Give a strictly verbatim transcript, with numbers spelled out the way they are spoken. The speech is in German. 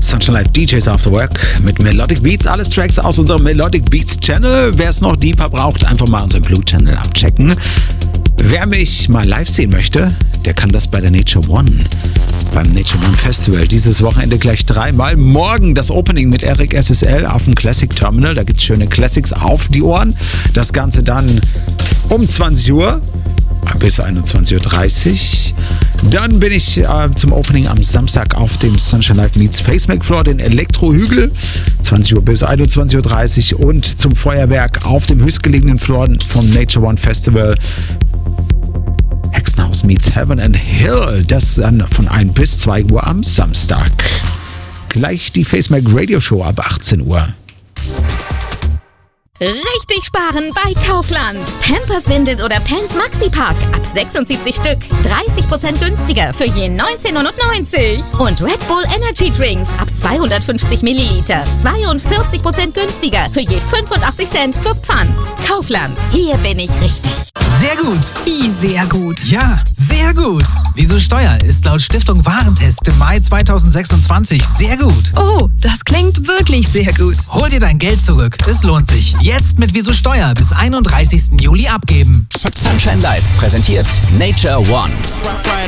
Sunshine Live D Js After Work mit Melodic Beats. Alles Tracks aus unserem Melodic Beats Channel. Wer es noch deeper braucht, einfach mal unseren Blue Channel abchecken. Wer mich mal live sehen möchte, der kann das bei der Nature One. Beim Nature One Festival. Dieses Wochenende gleich dreimal. Morgen das Opening mit Eric S S L auf dem Classic Terminal. Da gibt es schöne Classics auf die Ohren. Das Ganze dann um zwanzig Uhr bis einundzwanzig Uhr dreißig. Dann bin ich äh, zum Opening am Samstag auf dem Sunshine Live Meets Facemac Floor, den Elektrohügel, zwanzig Uhr bis einundzwanzig Uhr dreißig, und zum Feuerwerk auf dem höchstgelegenen Floor vom Nature One Festival, Hexenhaus Meets Heaven and Hill. Das dann von ein bis zwei Uhr am Samstag. Gleich die Facemac Radio Show ab achtzehn Uhr. Richtig sparen bei Kaufland. Pampers, Windeln oder Pants Maxi-Pack ab sechsundsiebzig Stück. dreißig Prozent günstiger für je neunzehn neunundneunzig. Und Red Bull Energy Drinks ab zweihundertfünfzig Milliliter. zweiundvierzig Prozent günstiger für je fünfundachtzig Cent plus Pfand. Kaufland. Hier bin ich richtig. Sehr gut. Wie sehr gut? Ja, sehr gut. Wieso Steuer ist laut Stiftung Warentest im Mai zweitausendsechsundzwanzig sehr gut. Oh, das klingt wirklich sehr gut. Hol dir dein Geld zurück. Es lohnt sich. Jetzt mit Wieso Steuer bis einunddreißigsten Juli abgeben. Sunshine Live präsentiert Nature One.